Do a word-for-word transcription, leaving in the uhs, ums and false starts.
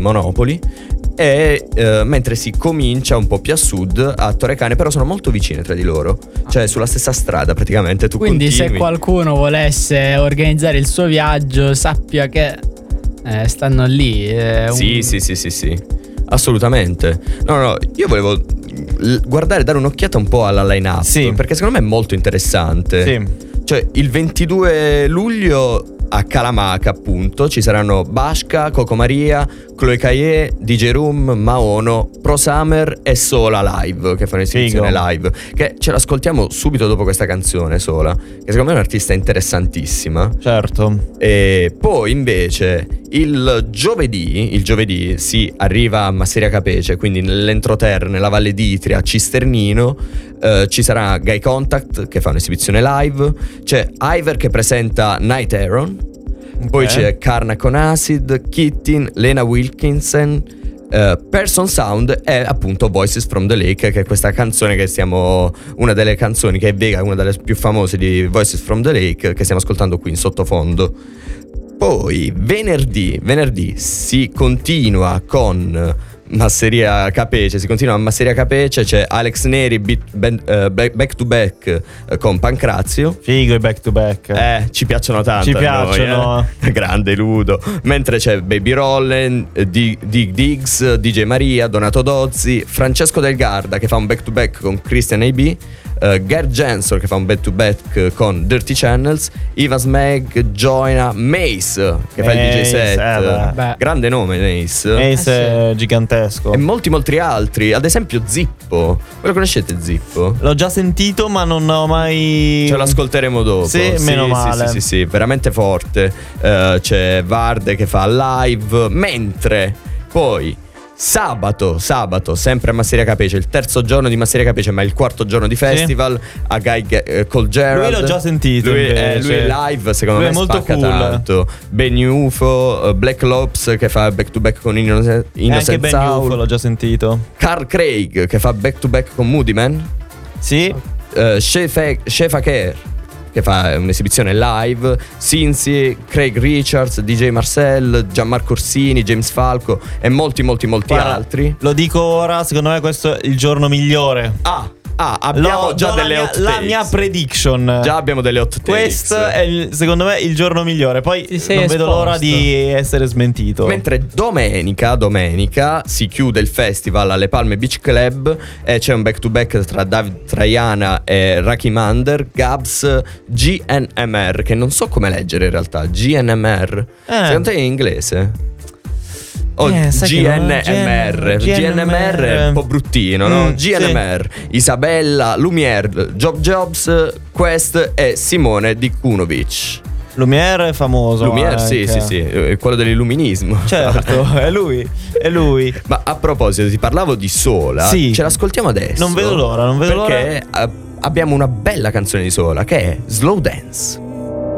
Monopoli. E eh, mentre si comincia un po' più a sud a Torrecane, però sono molto vicine tra di loro, cioè sulla stessa strada praticamente. Tu Quindi continui. se qualcuno volesse organizzare il suo viaggio, sappia che eh, stanno lì. eh, un- Sì, sì, sì, sì, sì, assolutamente. No, no, io volevo l- guardare, dare un'occhiata un po' alla line-up, Sì. perché secondo me è molto interessante. Sì. Cioè, il ventidue luglio a Calamaca, appunto, ci saranno Bashka, Coco Maria, Chloe Caillé, D J Room, Maono, Pro Summer e Sola Live, che fa un'esibizione Figo. live. Che ce l'ascoltiamo subito dopo questa canzone, Sola, che secondo me è un'artista interessantissima. Certo. E poi invece il giovedì, il giovedì si arriva a Masseria Capece, quindi nell'entroterra, nella Valle d'Itria, a Cisternino. eh, ci sarà Guy Contact che fa un'esibizione live, c'è Iver che presenta Night Aaron, poi Ok. c'è Karna con Acid, Kittin, Lena Wilkinson, eh, Person Sound e appunto Voices from the Lake, che è questa canzone che stiamo, una delle canzoni che è Vega, una delle più famose di Voices from the Lake, che stiamo ascoltando qui in sottofondo. Poi venerdì, venerdì si continua con Masseria Capece, si continua a Masseria Capece, c'è Alex Neri beat, ben, eh, back, back to back eh, con Pancrazio. Figo i back to back. Eh, ci piacciono tanto. Ci a piacciono. noi, eh. Grande Ludo. Mentre c'è Baby Rollen, eh, Dig Dig Diggs, D J Maria, Donato Dozzi, Francesco Del Garda che fa un back to back con Christian A B, Uh, Gerd Jensor che fa un back to back con Dirty Channels, Iva Smeg, Joina, Mace che fa il D J Mace, set. eh, beh. Grande nome Mace. Ace Eh, è gigantesco. E molti molti altri, ad esempio Zippo. Voi lo conoscete Zippo? L'ho già sentito ma non ho mai... Ce l'ascolteremo dopo. Sì, meno male. Sì, sì, sì, veramente forte. Eh, c'è Varde che fa live. Mentre poi sabato, sabato, sempre a Masseria Capece, il terzo giorno di Masseria Capece, ma il quarto giorno di festival, a Guy eh, Col Gerald. Lui l'ho già sentito, Lui, eh, invece. lui è live, secondo Lui me è molto spacca cool. tanto. Benny Ufo, eh, Black Lops che fa back to back con Innocent, E anche Innocent Ben Soul. Ufo l'ho già sentito. Carl Craig che fa back to back con Moody Man. Sì. Uh, Shefa Kerr che fa un'esibizione live, Cincy, Craig Richards, D J Marcel, Gianmarco Orsini, James Falco e molti molti molti Guarda, altri. Lo dico ora, secondo me questo è il giorno migliore. Ah, ah abbiamo Lo- già do la delle mia- hot La takes. mia prediction. Già abbiamo delle hot takes. Questo è il- secondo me il giorno migliore. Poi Ti sei non vedo esposto. l'ora di essere smentito. Mentre domenica, domenica si chiude il festival alle Palme Beach Club e c'è un back to back tra David Traiana e Raki Mander, Gabs, G N M R, che non so come leggere in realtà. G N M R. Eh. Secondo te è in inglese? O Eh, sai che G no, N M R. G N M R. G N M R è un po' bruttino, no? Mm, G N M R, Isabella, Lumiere, Job Jobs, Quest e Simone Dikunovic. Lumiere è famoso. Lumiere, sì, anche. sì, sì, è quello dell'illuminismo. Certo, è lui. È lui. Ma a proposito, ti parlavo di Sola. Sì. Ce l'ascoltiamo adesso. Non vedo l'ora, non vedo perché a- abbiamo una bella canzone di Sola che è Slow Dance.